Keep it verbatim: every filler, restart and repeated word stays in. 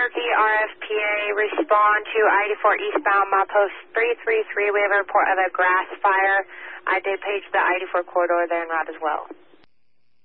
Cherokee R F P A, respond to I eighty-four eastbound, milepost three three three. We have a report of a grass fire. I did page the I eighty-four corridor there en route as well.